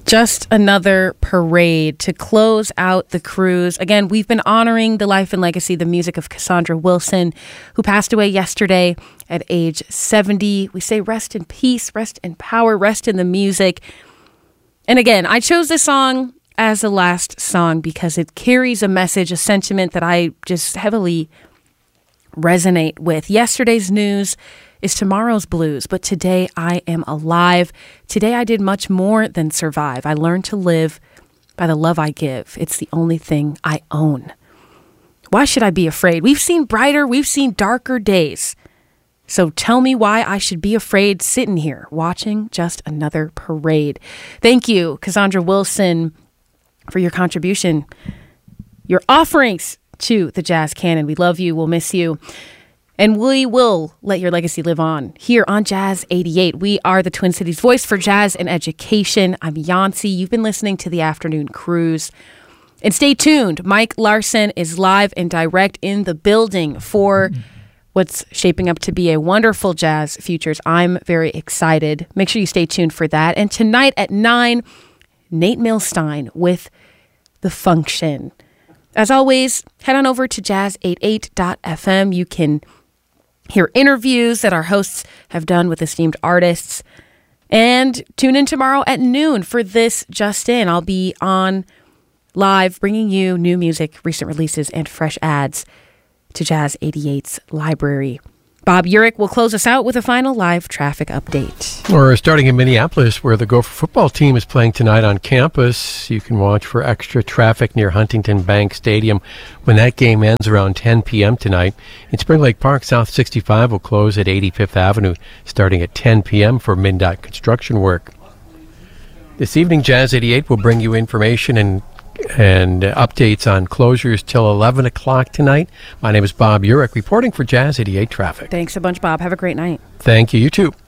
Just another parade to close out the cruise. Again, we've been honoring the life and legacy, the music of Cassandra Wilson, who passed away yesterday at age 70. We say rest in peace, rest in power, rest in the music. And again, I chose this song as the last song because it carries a message, a sentiment that I just heavily resonate with. Yesterday's news is tomorrow's blues, but today I am alive. Today I did much more than survive. I learned to live by the love I give. It's the only thing I own. Why should I be afraid? We've seen brighter, we've seen darker days. So tell me why I should be afraid sitting here watching just another parade. Thank you, Cassandra Wilson, for your contribution, your offerings to the Jazz Canon. We love you. We'll miss you. And we will let your legacy live on here on Jazz 88. We are the Twin Cities voice for jazz and education. I'm Yancy. You've been listening to the Afternoon Cruise. And stay tuned. Mike Larson is live and direct in the building for what's shaping up to be a wonderful Jazz Futures. I'm very excited. Make sure you stay tuned for that. And tonight at 9, Nate Milstein with The Function. As always, head on over to jazz88.fm. You can hear interviews that our hosts have done with esteemed artists. And tune in tomorrow at noon for This Just In. I'll be on live bringing you new music, recent releases, and fresh ads to Jazz 88's library. Bob Urich will close us out with a final live traffic update. We're starting in Minneapolis, where the Gopher football team is playing tonight on campus. You can watch for extra traffic near Huntington Bank Stadium when that game ends around 10 p.m. tonight. In Spring Lake Park, South 65 will close at 85th Avenue starting at 10 p.m. for MnDOT construction work. This evening, Jazz 88 will bring you information and updates on closures till 11 o'clock tonight. My name is Bob Urich, reporting for Jazz 88 Traffic. Thanks a bunch, Bob. Have a great night. Thank you. You too.